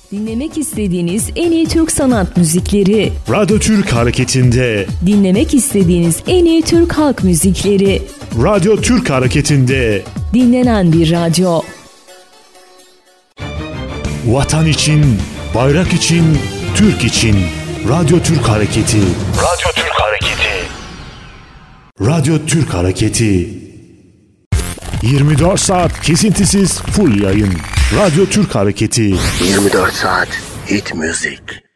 Dinlemek istediğiniz en iyi Türk sanat müzikleri. Radyo Türk Hareketi'nde. Dinlemek istediğiniz en iyi Türk halk müzikleri. Radyo Türk Hareketi'nde. Dinlenen bir radyo. Vatan için, bayrak için, Türk için. Radyo Türk Hareketi. Radyo Türk Hareketi. Radyo Türk Hareketi. 24 saat kesintisiz full yayın. Radyo Türk Hareketi. 24 saat hit müzik.